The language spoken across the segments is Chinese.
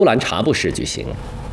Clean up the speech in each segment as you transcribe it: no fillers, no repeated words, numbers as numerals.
乌兰察布市举行。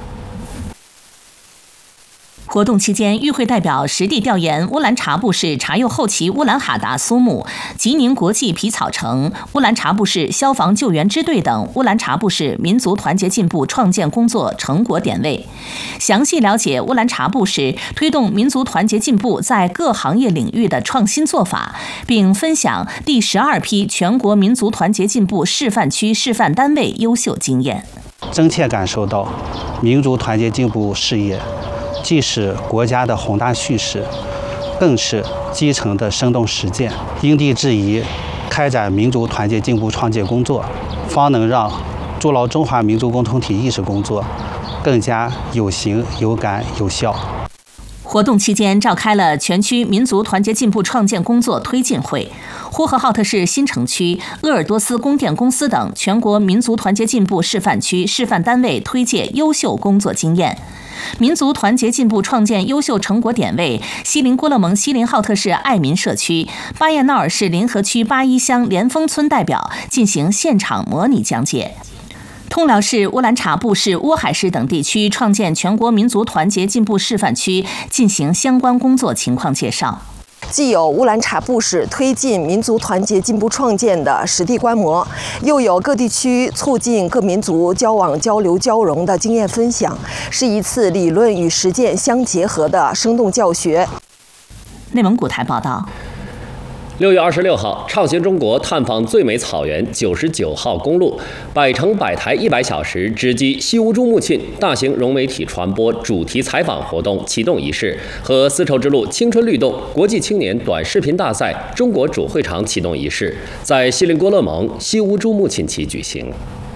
活动期间，与会代表实地调研乌兰察布市察右后旗乌兰哈达苏木、吉宁国际皮草城、乌兰察布市消防救援支队等乌兰察布市民族团结进步创建工作成果点位，详细了解乌兰察布市推动民族团结进步在各行业领域的创新做法，并分享第12批全国民族团结进步示范区示范单位优秀经验。 真切感受到，民族团结进步事业既是国家的宏大叙事，更是基层的生动实践。因地制宜开展民族团结进步创建工作，方能让筑牢中华民族共同体意识工作更加有形、有感、有效。 活动期间召开了全区民族团结进步创建工作推进会，呼和浩特市新城区、鄂尔多斯供电公司等全国民族团结进步示范区示范单位推介优秀工作经验。民族团结进步创建优秀成果点位，锡林郭勒盟锡林浩特市爱民社区、巴彦淖尔市临河区八一乡莲峰村代表进行现场模拟讲解。通辽市、乌兰察布市、窝海市等地区创建全国民族团结进步示范区，进行相关工作情况介绍。 既有乌兰察布市推进民族团结进步创建的实地观摩，又有各地区促进各民族交往交流交融的经验分享，是一次理论与实践相结合的生动教学。 内蒙古台报道。 6月26号，畅行中国探访最美草原99号公路，百城百台100小时直击西乌珠穆沁大型融媒体传播主题采访活动启动仪式和丝绸之路青春律动国际青年短视频大赛中国主会场启动仪式在锡林郭勒盟西乌珠穆沁旗举行。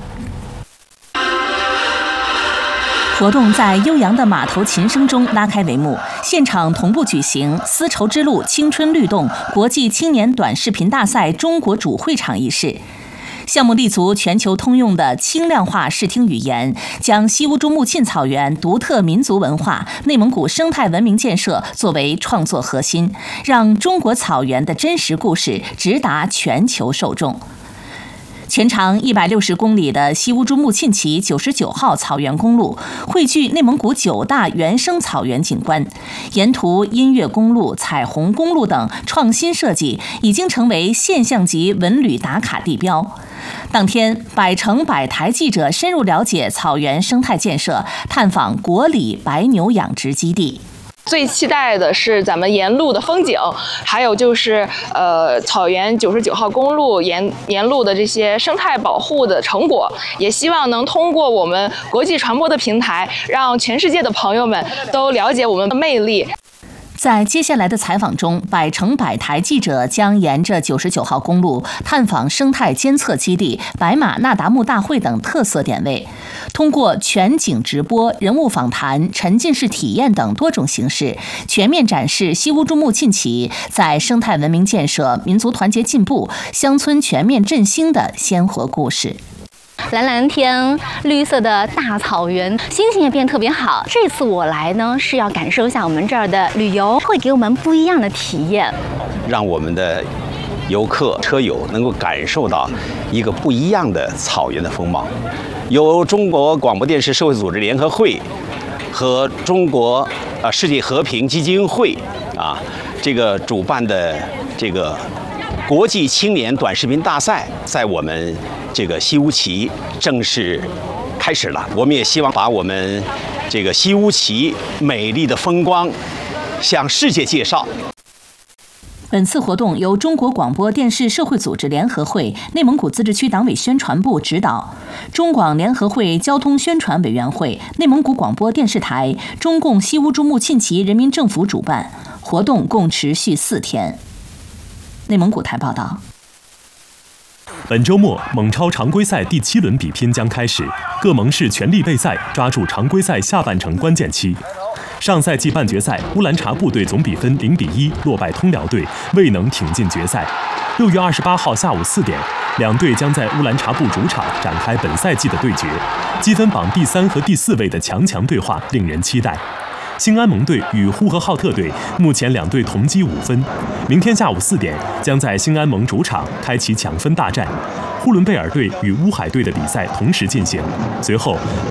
活动在悠扬的马头琴声中拉开帷幕，现场同步举行丝绸之路青春律动国际青年短视频大赛中国主会场仪式。项目立足全球通用的轻量化视听语言，将西乌珠穆沁草原独特民族文化、内蒙古生态文明建设作为创作核心，让中国草原的真实故事直达全球受众。全长160公里的西乌珠穆沁旗99号草原公路，汇聚内蒙古9大原生草原景观，沿途音乐公路、彩虹公路等创新设计，已经成为现象级文旅打卡地标。当天，百城百台记者深入了解草原生态建设，探访国里白牛养殖基地。 最期待的是咱们沿路的风景，还有就是草原99号公路沿路的这些生态保护的成果，也希望能通过我们国际传播的平台，让全世界的朋友们都了解我们的魅力。 在接下来的采访中，百城百台记者将沿着99号公路探访生态监测基地、白马那达慕大会等特色点位，通过全景直播、人物访谈、沉浸式体验等多种形式，全面展示西乌珠穆沁旗在生态文明建设、民族团结进步、乡村全面振兴的鲜活故事。 蓝蓝天，绿色的大草原，心情也变得特别好。这次我来呢，是要感受一下我们这儿的旅游，会给我们不一样的体验， 让我们的游客、车友能够感受到一个不一样的草原的风貌。由中国广播电视社会组织联合会和中国世界和平基金会这个主办的这个国际青年短视频大赛，在我们这个西乌旗正式开始了。我们也希望把我们这个西乌旗美丽的风光向世界介绍。 本次活动由中国广播电视社会组织联合会、内蒙古自治区党委宣传部指导，中广联合会交通宣传委员会、内蒙古广播电视台、中共西乌珠穆沁旗人民政府主办。活动共持续4天。内蒙古台报道。 本周末，蒙超常规赛第7轮比拼将开始，各盟市全力备赛，抓住常规赛下半程关键期。上赛季半决赛，乌兰察布队总比分0-1落败通辽队，未能挺进决赛。6月28号下午4点，两队将在乌兰察布主场展开本赛季的对决，积分榜第3和第4位的强对话令人期待。兴安盟队与呼和浩特队目前两队同积5分，明天下午4点将在兴安盟主场开启抢分大战。 呼伦贝尔队与乌海队的比赛同时进行。随后